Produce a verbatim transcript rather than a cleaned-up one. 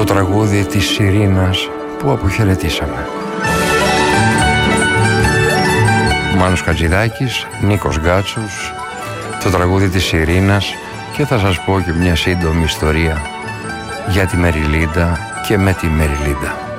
τραγούδι της Ειρήνας που αποχαιρετήσαμε. Μάνος Χατζηδάκης, Νίκος Γκάτσος, το τραγούδι της Ειρήνας, και θα σας πω και μια σύντομη ιστορία για τη Μεριλίντα και με τη Μεριλίντα.